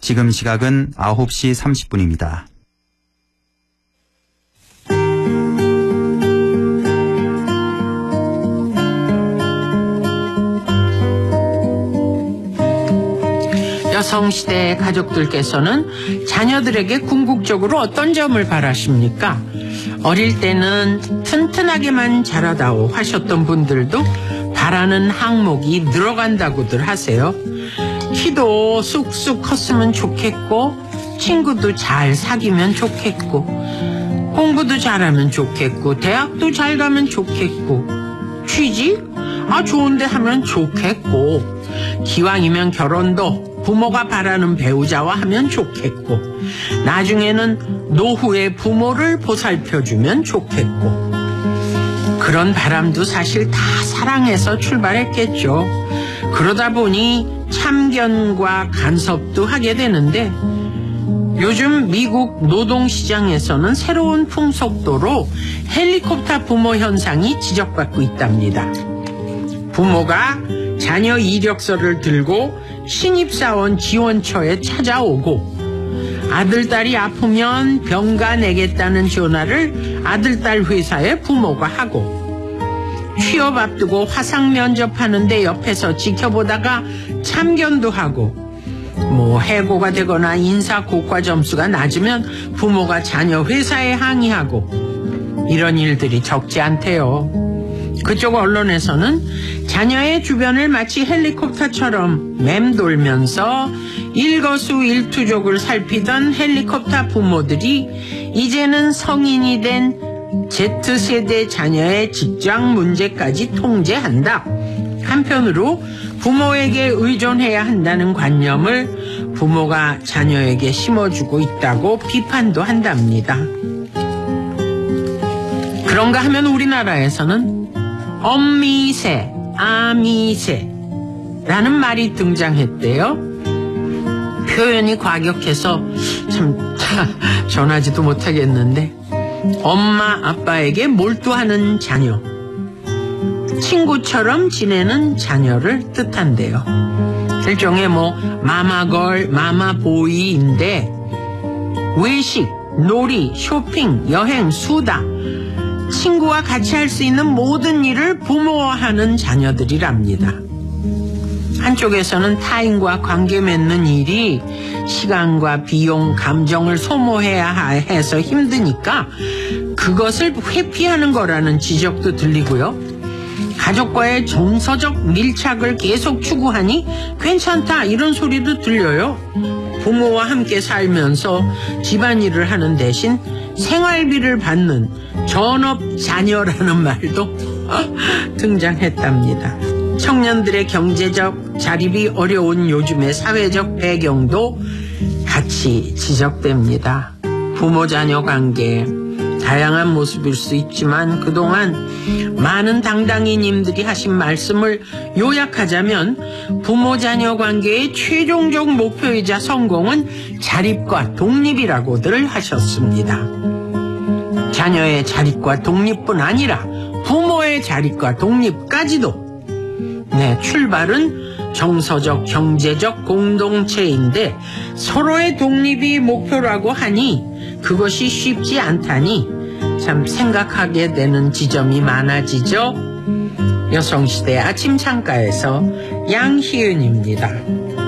지금 시각은 9시 30분입니다. 여성시대 가족들께서는 자녀들에게 궁극적으로 어떤 점을 바라십니까? 어릴 때는 튼튼하게만 자라다오 하셨던 분들도 바라는 항목이 늘어간다고들 하세요. 키도 쑥쑥 컸으면 좋겠고, 친구도 잘 사귀면 좋겠고, 공부도 잘하면 좋겠고, 대학도 잘 가면 좋겠고, 취직? 좋은데 하면 좋겠고, 기왕이면 결혼도 부모가 바라는 배우자와 하면 좋겠고, 나중에는 노후의 부모를 보살펴주면 좋겠고, 그런 바람도 사실 다 사랑해서 출발했겠죠. 그러다 보니 참견과 간섭도 하게 되는데, 요즘 미국 노동시장에서는 새로운 풍속도로 헬리콥터 부모 현상이 지적받고 있답니다. 부모가 자녀 이력서를 들고 신입사원 지원처에 찾아오고, 아들, 딸이 아프면 병가 내겠다는 전화를 아들, 딸 회사에 부모가 하고, 취업 앞두고 화상 면접하는데 옆에서 지켜보다가 참견도 하고, 해고가 되거나 인사 고과 점수가 낮으면 부모가 자녀 회사에 항의하고, 이런 일들이 적지 않대요. 그쪽 언론에서는 자녀의 주변을 마치 헬리콥터처럼 맴돌면서 일거수일투족을 살피던 헬리콥터 부모들이 이제는 성인이 된 Z세대 자녀의 직장 문제까지 통제한다. 한편으로 부모에게 의존해야 한다는 관념을 부모가 자녀에게 심어주고 있다고 비판도 한답니다. 그런가 하면 우리나라에서는 엄미세, 아미세라는 말이 등장했대요. 표현이 과격해서 참 전하지도 못하겠는데, 엄마 아빠에게 몰두하는 자녀, 친구처럼 지내는 자녀를 뜻한대요. 일종의 마마걸, 마마보이인데, 외식, 놀이, 쇼핑, 여행, 수다, 친구와 같이 할 수 있는 모든 일을 부모와 하는 자녀들이랍니다. 한쪽에서는 타인과 관계 맺는 일이 시간과 비용, 감정을 소모해야 해서 힘드니까 그것을 회피하는 거라는 지적도 들리고요. 가족과의 정서적 밀착을 계속 추구하니 괜찮다, 이런 소리도 들려요. 부모와 함께 살면서 집안일을 하는 대신 생활비를 받는 전업 자녀라는 말도 등장했답니다. 청년들의 경제적 자립이 어려운 요즘의 사회적 배경도 같이 지적됩니다. 부모-자녀 관계, 다양한 모습일 수 있지만 그동안 많은 당당히님들이 하신 말씀을 요약하자면, 부모-자녀 관계의 최종적 목표이자 성공은 자립과 독립이라고들 하셨습니다. 자녀의 자립과 독립뿐 아니라 부모의 자립과 독립까지도. 출발은 정서적, 경제적 공동체인데 서로의 독립이 목표라고 하니 그것이 쉽지 않다니 참 생각하게 되는 지점이 많아지죠. 여성시대 아침 창가에서 양희은입니다.